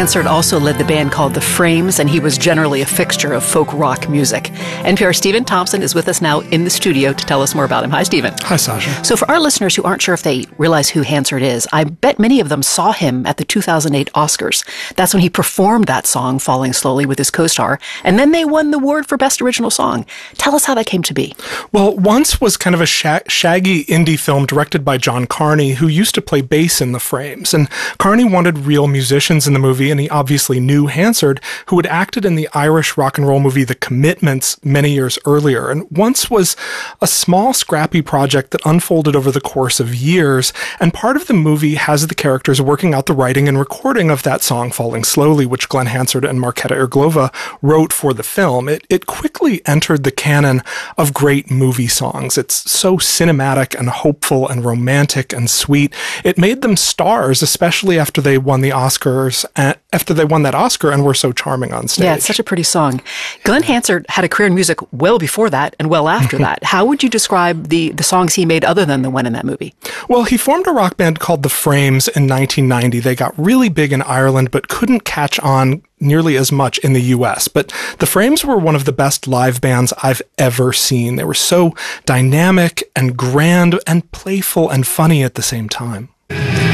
Hansard also led the band called The Frames, and he was generally a fixture of folk rock music. NPR's Stephen Thompson is with us now in the studio to tell us more about him. Hi, Stephen. Hi, Sasha. So for our listeners who aren't sure if they realize who Hansard is, I bet many of them saw him at the 2008 Oscars. That's when he performed that song, Falling Slowly, with his co-star, and then they won the award for Best Original Song. Tell us how that came to be. Well, Once was kind of a shaggy indie film directed by John Carney, who used to play bass in The Frames. And Carney wanted real musicians in the movie, and he obviously knew Hansard, who had acted in the Irish rock and roll movie The Commitments many years earlier. And Once was a small, scrappy project that unfolded over the course of years, and part of the movie has the characters working out the writing and recording of that song, Falling Slowly, which Glenn Hansard and Marketa Irglova wrote for the film. It quickly entered the canon of great movie songs. It's so cinematic and hopeful and romantic and sweet. It made them stars, especially after they won the Oscars, after they won that Oscar and were so charming on stage. Yeah, it's such a pretty song. Glenn Hansard had a career in music well before that and well after that. How would you describe the songs he made other than the one in that movie? Well, he formed a rock band called The Frames in 1990. They got really big in Ireland, but couldn't catch on nearly as much in the US. But The Frames were one of the best live bands I've ever seen. They were so dynamic and grand and playful and funny at the same time.